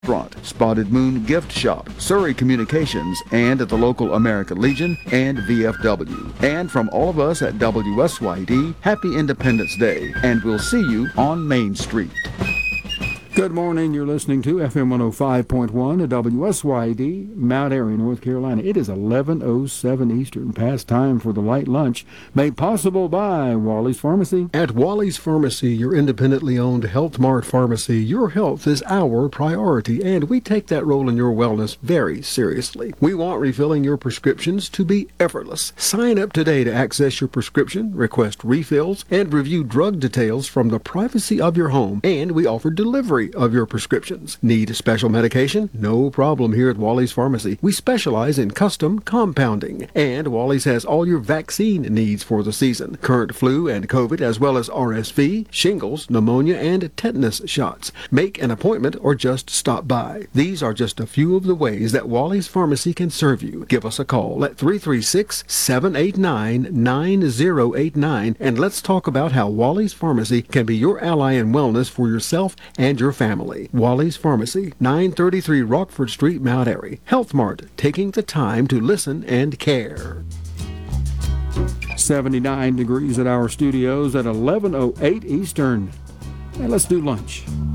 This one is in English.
Restaurant, Spotted Moon Gift Shop, Surrey Communications, and the local American Legion and VFW. And from all of us at WSYD, Happy Independence Day, and we'll see you on Main Street. Good morning. You're listening to FM 105.1 at WSYD, Mount Airy, North Carolina. It is 11:07 Eastern, past time for the light lunch, made possible by Wally's Pharmacy. At Wally's Pharmacy, your independently owned Health Mart pharmacy, your health is our priority, and we take that role in your wellness very seriously. We want refilling your prescriptions to be effortless. Sign up today to access your prescription, request refills, and review drug details from the privacy of your home, and we offer delivery of your prescriptions. Need special medication? No problem here at Wally's Pharmacy. We specialize in custom compounding. And Wally's has all your vaccine needs for the season. Current flu and COVID, as well as RSV, shingles, pneumonia, and tetanus shots. Make an appointment or just stop by. These are just a few of the ways that Wally's Pharmacy can serve you. Give us a call at 336-789-9089 and let's talk about how Wally's Pharmacy can be your ally in wellness for yourself and your family. Wally's Pharmacy, 933 Rockford Street, Mount Airy. Health Mart, taking the time to listen and care. 79 degrees at our studios at 11:08 Eastern. And let's do lunch.